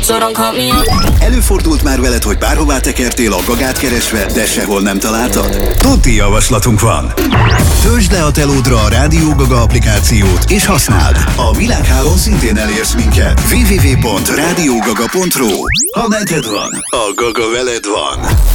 so don't call me up. Előfordult már veled, hogy bárhová tekertél a gagát keresve, de sehol nem találtad? Tuti javaslatunk van! Töltsd le a telódra a Rádió Gaga applikációt, és használd! A világhálón szintén elérsz minket. www.radiogaga.ru. Ha neked van, a Gaga veled van.